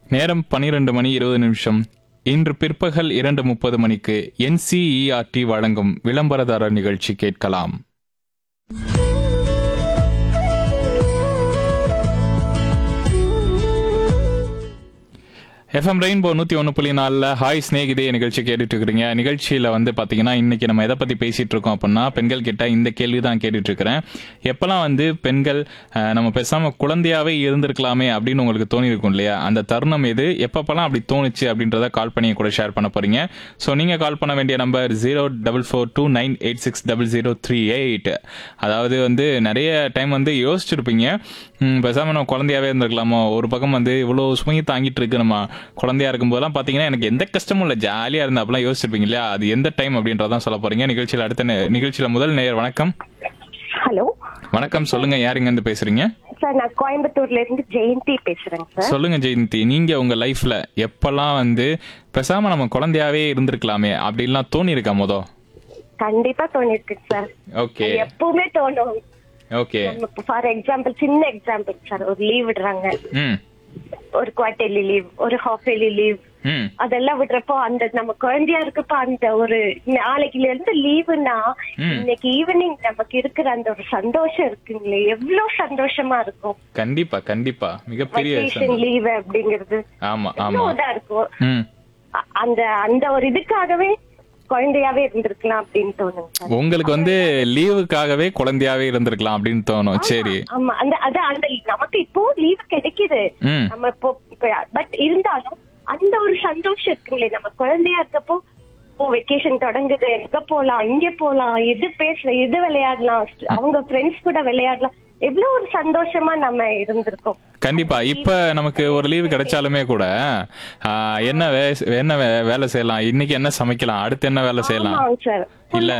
நேரம் 12:20. இன்று பிற்பகல் 2:30 மணிக்கு NCERT வழங்கும் விளம்பரதாரர் நிகழ்ச்சி கேட்கலாம். FM ரெயின்போ 101.4 ஹாய் ஸ்நேகிதே நிகழ்ச்சி கேட்டுட்டு இருக்கிறீங்க. நிகழ்ச்சியில பாத்தீங்கன்னா இன்னைக்கு நம்ம எதை பத்தி பேசிட்டு இருக்கோம் அப்படின்னா, பெண்கள் கிட்ட இந்த கேள்வி தான் கேட்டுட்டு இருக்கிறேன். எப்பெல்லாம் பெண்கள் நம்ம பேசாம குழந்தையாவே இருந்திருக்கலாமே அப்படின்னு உங்களுக்கு தோணி இருக்கும் இல்லையா, அந்த தருணம் எது, எப்பப்பெல்லாம் அப்படி தோணுச்சு அப்படின்றத கால் பண்ணி கூட ஷேர் பண்ண போறீங்க. ஸோ நீங்க கால் பண்ண வேண்டிய நம்பர் 04429860038. அதாவது நிறைய டைம் யோசிச்சிருப்பீங்க, பேசாம நம்ம குழந்தையாவே இருந்திருக்கலாமோ, ஒரு பக்கம் இவ்வளவு சுமையை தாங்கிட்டு இருக்கு, நம்ம குழந்தையா இருக்கும் போதெல்லாம் பாத்தீங்கன்னா எனக்கு எந்த கஷ்டமும் இல்ல, ஜாலியா இருந்தா அப்படிலாம் யோசிச்சிருப்பீங்க இல்லையா, அது எந்த டைம் அப்படின்றதான் சொல்ல போறீங்க. நிகழ்ச்சியில முதல் நேயர். வணக்கம். ஹலோ வணக்கம், சொல்லுங்க, யாருங்க இருந்து பேசுறீங்க? சார், நான் கோயம்புத்தூர்ல இருந்து ஜெயந்தி பேசுறேங்க சார். சொல்லுங்க ஜெயந்தி, நீங்க உங்க லைஃப்ல எப்பெல்லாம் பேசாம நம்ம குழந்தையாவே இருந்திருக்கலாமே அப்படின்லாம் தோணி இருக்கா? கண்டிப்பா தோணிருக்கு சார். ஓகே, எப்பவுமே தோணும். ஓகே. ஃபார் எக்ஸாம்பிள், சின்ன எக்ஸாம்பிள் சார், ஒரு லீவ் விடுறாங்க, ஒரு குவார்டர்லி லீவ், ஒரு ஹாஃப் இயர்லி லீவ், அதெல்லாம் விடுறப்போ நம்ம குழந்தையா இருக்கப்போ அந்த ஒரு நாளைக்குல இருந்து லீவுன்னா இன்னைக்கு ஈவினிங் நமக்கு இருக்கிற அந்த ஒரு சந்தோஷம் இருக்குங்களே, எவ்வளவு சந்தோஷமா இருக்கும். கண்டிப்பா கண்டிப்பா, மிகப்பெரிய லீவ் அப்படிங்கிறது இதா இருக்கும். அந்த அந்த ஒரு இதுக்காகவே குழந்தையாவே இருந்திருக்கலாம் அப்படின்னு தோணும். உங்களுக்கு லீவுக்காகவே குழந்தையாவே இருந்திருக்கலாம் அப்படின்னு தோணும். சரி, ஆமா. அந்த நமக்கு இப்போ லீவு கிடைக்குது நம்ம இப்போ, பட் இருந்தாலும் அந்த ஒரு சந்தோஷம் இருக்குங்களே, நம்ம குழந்தையா இருக்கப்போ வெக்கேஷன் தொடங்குது, எங்க போலாம், இங்க போலாம், எது பேசலாம், எது விளையாடலாம், அவங்க ஃப்ரெண்ட்ஸ் கூட விளையாடலாம், எவ்வளவு ஒரு சந்தோஷமா நம்ம இருந்திருக்கோம். கண்டிப்பா. இப்ப நமக்கு ஒரு லீவு கிடைச்சாலுமே கூட என்ன வேலை செய்யலாம், இன்னைக்கு என்ன சமைக்கலாம், அடுத்து என்ன வேலை செய்யலாம் இல்ல,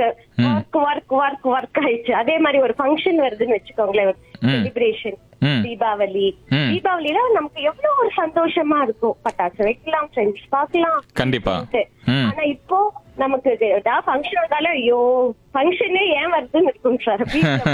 ஒர்க் ஆயிடுச்சு. அதே மாதிரி ஒரு ஃபங்க்ஷன் வருதுன்னு வச்சுக்கோங்களேன், செலிப்ரேஷன், தீபாவளியில நமக்கு எவ்வளவு ஒரு சந்தோஷமா இருக்கும், பட்டாசு வைக்கலாம், ஃப்ரெண்ட்ஸ் பார்க்கலாம். கண்டிப்பா. ஆனா இப்போ நமக்கு ஏதாவது ஃபங்க்ஷன் வந்தாலும் ஐயோ ஃபங்க்ஷனே ஏன் வருதுன்னு இருக்கும் சார்.